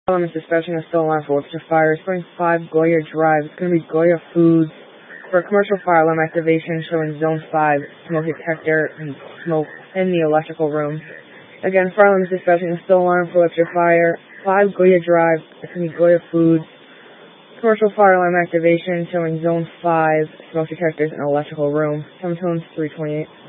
Elements dispatching a still alarm for Worcester Fire. It's going 5 Goya Drive. It's going to be Goya Foods. For a commercial fire alarm activation showing Zone 5, smoke detector and smoke in the electrical room. Again, fire alarm is dispatching a still alarm for Worcester Fire. 5 Goya Drive. It's going to be Goya Foods. Commercial fire alarm activation showing Zone 5, smoke detectors in electrical room. 7 tones 328.